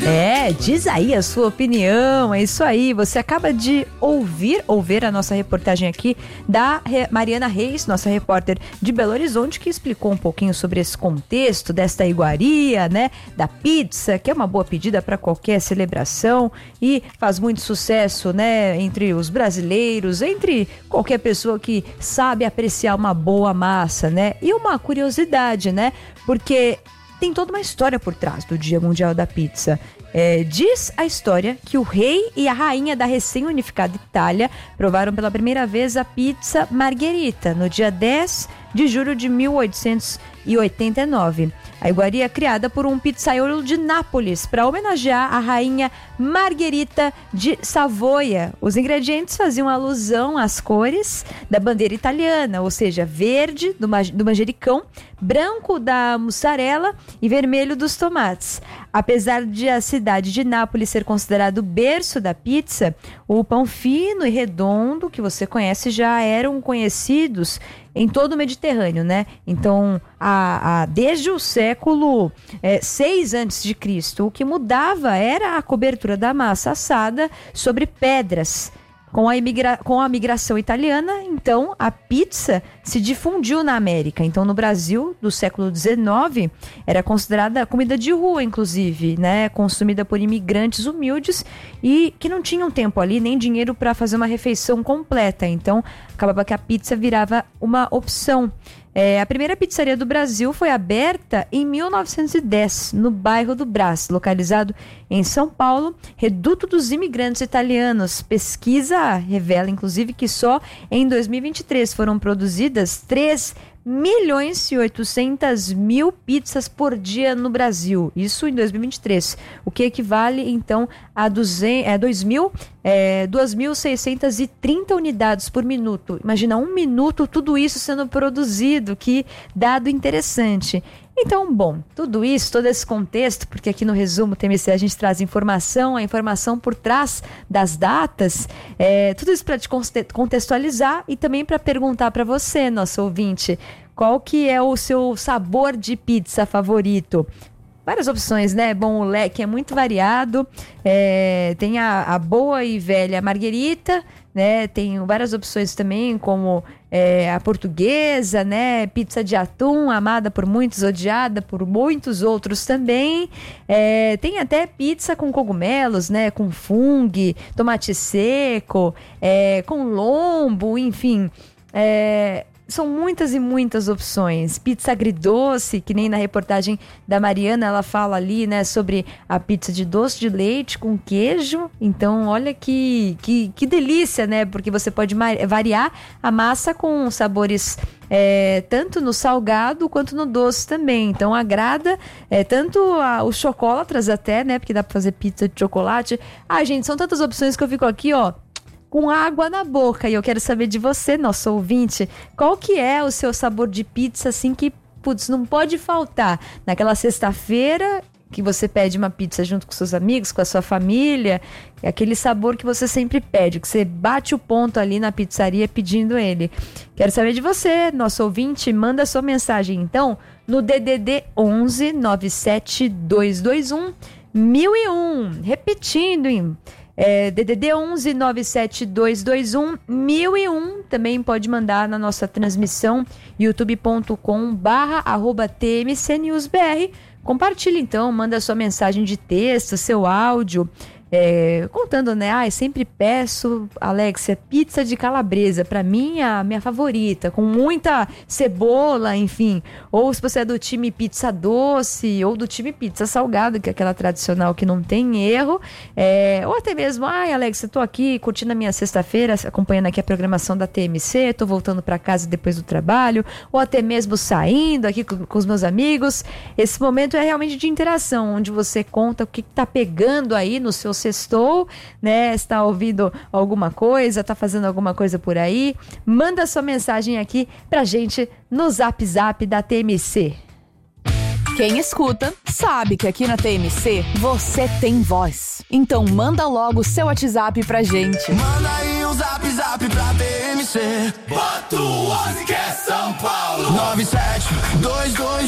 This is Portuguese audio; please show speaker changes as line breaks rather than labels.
Diz aí a sua opinião, é isso aí. Você acaba de ouvir a nossa reportagem aqui da Mariana Reis, nossa repórter de Belo Horizonte, que explicou um pouquinho sobre esse contexto desta iguaria, né, da pizza, que é uma boa pedida para qualquer celebração e faz muito sucesso, né, entre os brasileiros, entre qualquer pessoa que sabe apreciar uma boa massa, né? E uma curiosidade, né, porque tem toda uma história por trás do Dia Mundial da Pizza. Diz a história que o rei e a rainha da recém-unificada Itália provaram pela primeira vez a pizza Margherita no dia 10 de julho de 1889. A iguaria é criada por um pizzaiolo de Nápoles para homenagear a rainha Margherita de Savoia. Os ingredientes faziam alusão às cores da bandeira italiana, ou seja, verde do manjericão, branco da mussarela e vermelho dos tomates. Apesar de a cidade de Nápoles ser considerado o berço da pizza, o pão fino e redondo que você conhece já eram conhecidos em todo o Mediterrâneo, né? Então, desde o século 6 a.C., o que mudava era a cobertura da massa assada sobre pedras. Com a migração italiana, então, a pizza se difundiu na América. Então, no Brasil, do século XIX, era considerada comida de rua, inclusive, né? Consumida por imigrantes humildes e que não tinham tempo ali, nem dinheiro para fazer uma refeição completa. Então, acabava que a pizza virava uma opção. A primeira pizzaria do Brasil foi aberta em 1910, no bairro do Brás, localizado em São Paulo, reduto dos imigrantes italianos. Pesquisa revela, inclusive, que só em 2023 foram produzidas 3.800.000 pizzas por dia no Brasil. Isso em 2023, o que equivale, então, a 2.630 unidades por minuto. Imagina, um minuto, tudo isso sendo produzido, que dado interessante. Então, bom, tudo isso, todo esse contexto, porque aqui no Resumo TMC a gente traz a informação por trás das datas, tudo isso para te contextualizar e também para perguntar para você, nosso ouvinte, qual que é o seu sabor de pizza favorito? Várias opções, né? Bom, o leque é muito variado, tem a boa e velha Margherita, né? Tem várias opções também, como a portuguesa, né? Pizza de atum, amada por muitos, odiada por muitos outros também. Tem até pizza com cogumelos, né? Com fungo, tomate seco, com lombo, enfim. São muitas e muitas opções. Pizza agridoce, que nem na reportagem da Mariana, ela fala ali, né, sobre a pizza de doce de leite com queijo. Então, olha que delícia, né? Porque você pode variar a massa com sabores tanto no salgado quanto no doce também. Então, agrada tanto os chocolatras até, né? Porque dá pra fazer pizza de chocolate. Gente, são tantas opções que eu fico aqui, ó, com água na boca. E eu quero saber de você, nosso ouvinte, qual que é o seu sabor de pizza, assim, que, putz, não pode faltar naquela sexta-feira que você pede uma pizza junto com seus amigos, com a sua família, é aquele sabor que você sempre pede, que você bate o ponto ali na pizzaria pedindo ele. Quero saber de você, nosso ouvinte, manda sua mensagem, então, no DDD 11 97221 1001, repetindo, hein? DDD 11 97221 1001. Também pode mandar na nossa transmissão youtube.com/TMCNewsBR. Compartilhe então, manda sua mensagem de texto, seu áudio, contando, né? Sempre peço, Alexia, pizza de calabresa, pra mim a minha favorita, com muita cebola, enfim. Ou se você é do time pizza doce, ou do time pizza salgado, que é aquela tradicional que não tem erro, ou até mesmo, Alexia, tô aqui curtindo a minha sexta-feira, acompanhando aqui a programação da TMC, tô voltando pra casa depois do trabalho, ou até mesmo saindo aqui com os meus amigos. Esse momento é realmente de interação, onde você conta o que tá pegando aí no seu sextou, né? Está ouvindo alguma coisa, está fazendo alguma coisa por aí? Manda sua mensagem aqui pra gente no Zap Zap da TMC.
Quem escuta sabe que aqui na TMC você tem voz. Então manda logo o seu WhatsApp pra gente.
Manda aí um Zap Zap pra TMC. Bota o 11 que é São Paulo. 9722